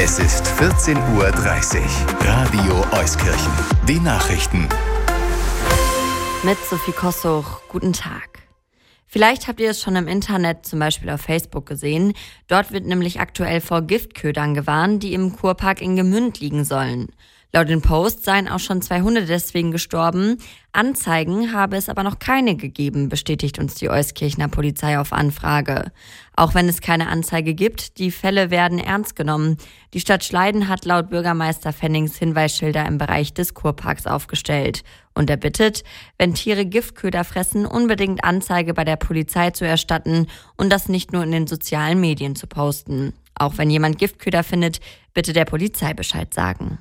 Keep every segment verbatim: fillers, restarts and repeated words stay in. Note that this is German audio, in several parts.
Es ist vierzehn Uhr dreißig. Radio Euskirchen. Die Nachrichten. Mit Sophie Kossuch. Guten Tag. Vielleicht habt ihr es schon im Internet, zum Beispiel auf Facebook, gesehen. Dort wird nämlich aktuell vor Giftködern gewarnt, die im Kurpark in Gemünd liegen sollen. Laut den Posts seien auch schon zwei Hunde deswegen gestorben. Anzeigen habe es aber noch keine gegeben, bestätigt uns die Euskirchener Polizei auf Anfrage. Auch wenn es keine Anzeige gibt, die Fälle werden ernst genommen. Die Stadt Schleiden hat laut Bürgermeister Fennings Hinweisschilder im Bereich des Kurparks aufgestellt. Und er bittet, wenn Tiere Giftköder fressen, unbedingt Anzeige bei der Polizei zu erstatten und das nicht nur in den sozialen Medien zu posten. Auch wenn jemand Giftköder findet, bitte der Polizei Bescheid sagen.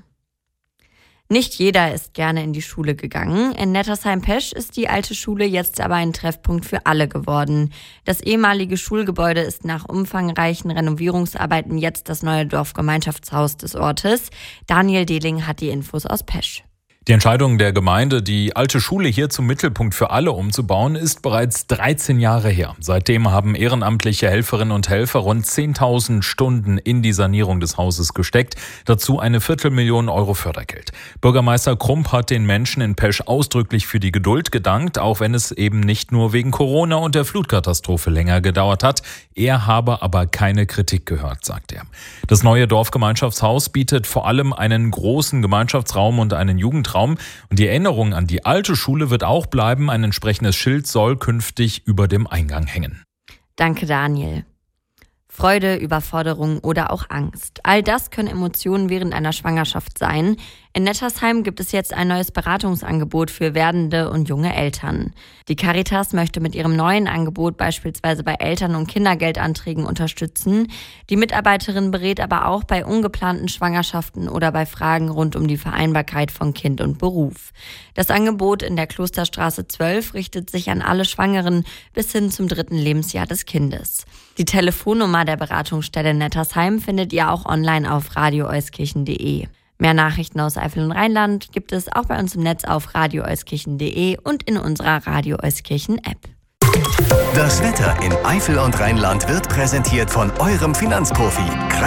Nicht jeder ist gerne in die Schule gegangen. In Nettersheim-Pesch ist die alte Schule jetzt aber ein Treffpunkt für alle geworden. Das ehemalige Schulgebäude ist nach umfangreichen Renovierungsarbeiten jetzt das neue Dorfgemeinschaftshaus des Ortes. Daniel Dehling hat die Infos aus Pesch. Die Entscheidung der Gemeinde, die alte Schule hier zum Mittelpunkt für alle umzubauen, ist bereits dreizehn Jahre her. Seitdem haben ehrenamtliche Helferinnen und Helfer rund zehntausend Stunden in die Sanierung des Hauses gesteckt. Dazu eine Viertelmillion Euro Fördergeld. Bürgermeister Krump hat den Menschen in Pesch ausdrücklich für die Geduld gedankt, auch wenn es eben nicht nur wegen Corona und der Flutkatastrophe länger gedauert hat. Er habe aber keine Kritik gehört, sagt er. Das neue Dorfgemeinschaftshaus bietet vor allem einen großen Gemeinschaftsraum und einen Jugendraum. Und die Erinnerung an die alte Schule wird auch bleiben. Ein entsprechendes Schild soll künftig über dem Eingang hängen. Danke, Daniel. Freude, Überforderung oder auch Angst. All das können Emotionen während einer Schwangerschaft sein. In Nettersheim gibt es jetzt ein neues Beratungsangebot für werdende und junge Eltern. Die Caritas möchte mit ihrem neuen Angebot beispielsweise bei Eltern- und Kindergeldanträgen unterstützen. Die Mitarbeiterin berät aber auch bei ungeplanten Schwangerschaften oder bei Fragen rund um die Vereinbarkeit von Kind und Beruf. Das Angebot in der Klosterstraße zwölf richtet sich an alle Schwangeren bis hin zum dritten Lebensjahr des Kindes. Die Telefonnummer der Beratungsstelle Nettersheim findet ihr auch online auf radio euskirchen punkt de. Mehr Nachrichten aus Eifel und Rheinland gibt es auch bei uns im Netz auf radio euskirchen punkt de und in unserer Radio Euskirchen App. Das Wetter in Eifel und Rheinland wird präsentiert von eurem Finanzprofi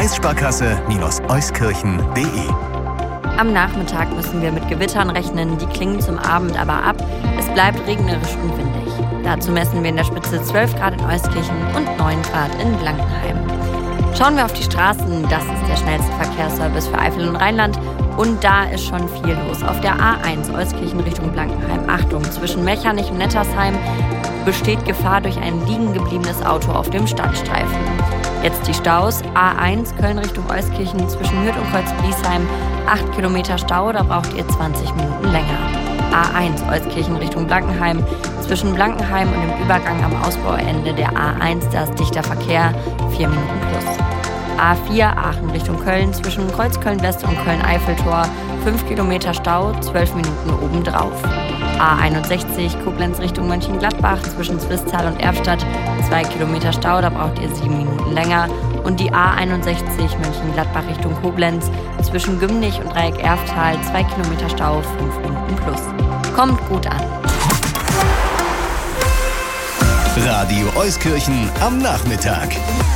Kreissparkasse-Euskirchen punkt de. Am Nachmittag müssen wir mit Gewittern rechnen, die klingen zum Abend aber ab. Es bleibt regnerisch und windig. Dazu messen wir in der Spitze zwölf Grad in Euskirchen und neun Grad in Blankenheim. Schauen wir auf die Straßen, das ist der schnellste Verkehrsservice für Eifel und Rheinland. Und da ist schon viel los. Auf der A eins Euskirchen Richtung Blankenheim. Achtung, zwischen Mechernich und Nettersheim besteht Gefahr durch ein liegen gebliebenes Auto auf dem Stadtstreifen. Jetzt die Staus. A eins Köln Richtung Euskirchen zwischen Hürth und Kreuz-Bliesheim. acht Kilometer Stau, da braucht ihr zwanzig Minuten länger. A eins Euskirchen Richtung Blankenheim. Zwischen Blankenheim und dem Übergang am Ausbauende der A eins, da ist dichter Verkehr, vier Minuten plus. A vier Aachen Richtung Köln zwischen Kreuzköln-West und Köln-Eiffeltor, fünf Kilometer Stau, zwölf Minuten obendrauf. A einundsechzig Koblenz Richtung Mönchengladbach zwischen Zwistal und Erfstadt, zwei Kilometer Stau, da braucht ihr sieben Minuten länger. Und die A einundsechzig Mönchengladbach Richtung Koblenz zwischen Gümnich und Dreieck Erftal, zwei Kilometer Stau, fünf Minuten plus. Kommt gut an. Radio Euskirchen am Nachmittag.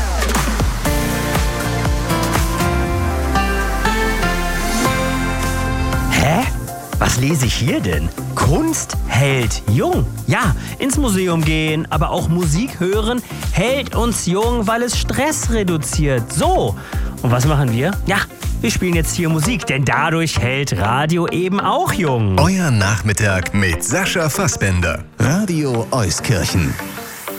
Hä? Was lese ich hier denn? Kunst hält jung. Ja, ins Museum gehen, aber auch Musik hören hält uns jung, weil es Stress reduziert. So, und was machen wir? Ja, wir spielen jetzt hier Musik, denn dadurch hält Radio eben auch jung. Euer Nachmittag mit Sascha Fassbender. Radio Euskirchen.